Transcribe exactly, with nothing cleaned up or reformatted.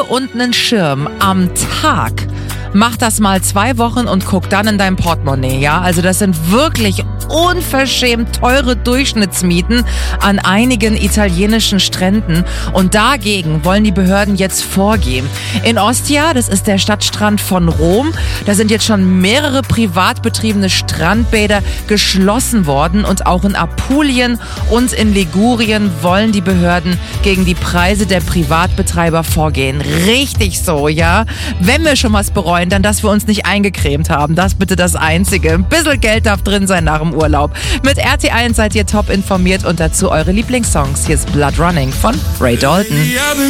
und einen Schirm am Tag. Mach das mal zwei Wochen und guck dann in dein Portemonnaie, ja? Also das sind wirklich unverschämt teure Durchschnittsmieten an einigen italienischen Stränden. Und dagegen wollen die Behörden jetzt vorgehen. In Ostia, das ist der Stadtstrand von Rom, da sind jetzt schon mehrere privat betriebene Strandbäder geschlossen worden. Und auch in Apulien und in Ligurien wollen die Behörden gegen die Preise der Privatbetreiber vorgehen. Richtig so, ja? Wenn wir schon was bereuen, dann, dass wir uns nicht eingecremt haben. Das bitte das Einzige. Ein bisschen Geld darf drin sein nach dem Urlaub. Mit R T eins seid ihr top informiert und dazu eure Lieblingssongs. Hier ist Blood Running von Ray Dalton.